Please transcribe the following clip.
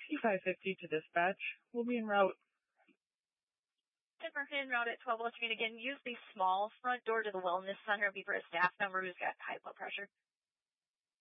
6550 to dispatch. We'll be en route. Denver en route at 1203. And again, use the small front door to the wellness center. It'll be for a staff member who's got high blood pressure.